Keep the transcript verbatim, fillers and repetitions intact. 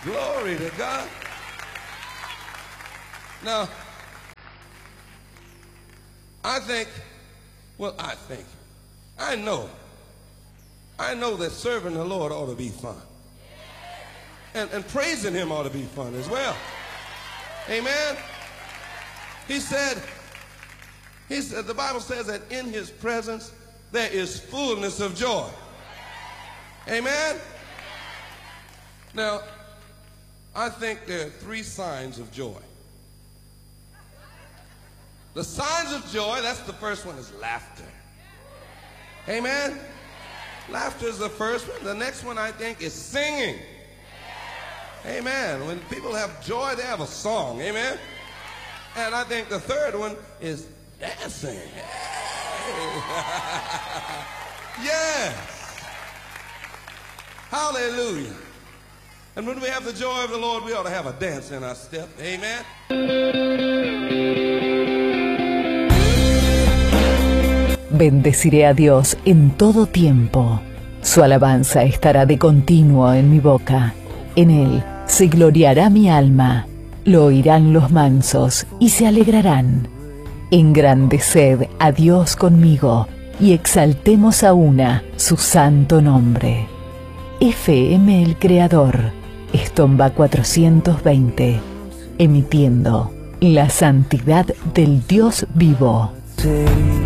Glory to God. Now, I think, well, I think, I know, I know that serving the Lord ought to be fun. And, and praising him ought to be fun as well. Amen. He said, he said, the Bible says that in his presence there is fullness of joy. Amen. Now, I think there are three signs of joy. The signs of joy, that's the first one, is laughter. Amen. Laughter is the first one. The next one, I think, is singing. Amen. When people have joy, they have a song. Amen. And I think the third one is dancing. Yes. Hallelujah. And when we have the joy of the Lord, we ought to have a dance in our step. Amen. Bendeciré a Dios en todo tiempo. Su alabanza estará de continuo en mi boca. En él se gloriará mi alma. Lo oirán los mansos y se alegrarán. Engrandeced a Dios conmigo y exaltemos a una su santo nombre. F M El Creador, Estomba cuatrocientos veinte, emitiendo la santidad del Dios vivo.